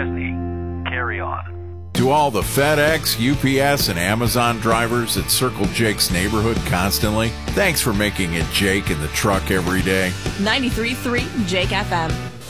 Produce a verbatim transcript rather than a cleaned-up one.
McChesney. Carry on. To all the FedEx, U P S, and Amazon drivers that circle Jake's neighborhood constantly, thanks for making it Jake in the truck every day. ninety-three point three Jake F M.